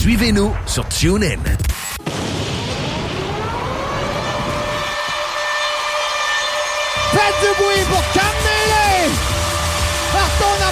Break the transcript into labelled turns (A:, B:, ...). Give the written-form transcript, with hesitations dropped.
A: Suivez-nous sur TuneIn.
B: Faites du bruit pour Cam Bailey! Partons